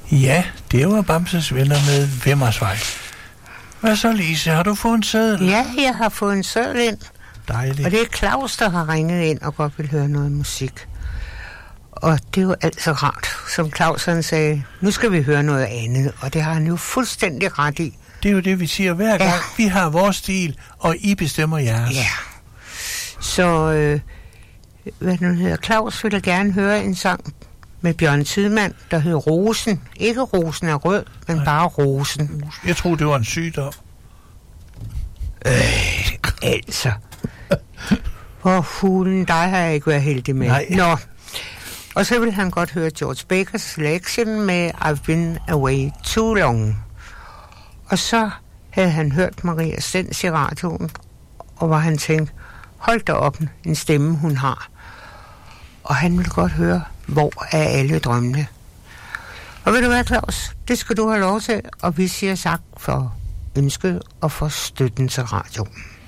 Ja, det var Bamses Venner med Vimmersvej. Hvad så, Lise? Har du fået en seddel? Ja, jeg har fået en seddel ind. Dejligt. Og det er Claus, der har ringet ind og godt vil høre noget musik. Og det er jo altid rart. Som Claus han sagde, nu skal vi høre noget andet. Og det har han jo fuldstændig ret i. Det er jo det, vi siger hver gang. Ja. Vi har vores stil, og I bestemmer jeres. Ja. Så, hvad nu hedder, Claus ville gerne høre en sang med Bjørn Tidemand, der hedder Rosen. Ikke Rosen er rød, men nej, bare Rosen. Jeg troede, det var en sygdom. Altså. Hvor fuglen, dig har jeg ikke været heldig med. Nej. Nå. Og så vil han godt høre George Baker's Selection med I've Been Away Too Long. Og så havde han hørt Maria Stens i radioen, og hvor han tænkte, hold da op, en stemme hun har. Og han ville godt høre, hvor er alle drømmene. Og ved du hvad, Claus? Det skal du have lov til, og vi siger tak for ønsket og for støtten til radioen.